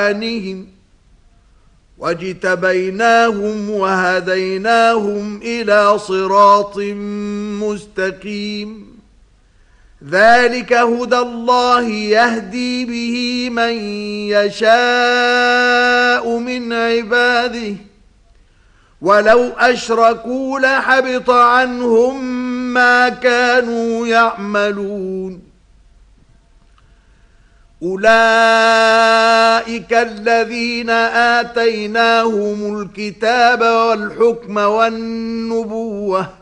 واجتبيناهم وهديناهم إلى صراط مستقيم. ذلك هدى الله يهدي به من يشاء من عباده ولو أشركوا لحبط عنهم ما كانوا يعملون. أولئك الذين آتيناهم الكتاب والحكم والنبوة